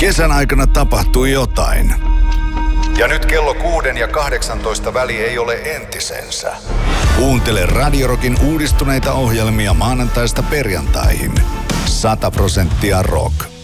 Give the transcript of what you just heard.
Kesän aikana tapahtui jotain. Ja nyt kello 6 ja 18 väli ei ole entisensä. Kuuntele Radio Rockin uudistuneita ohjelmia maanantaista perjantaihin. 100% rock.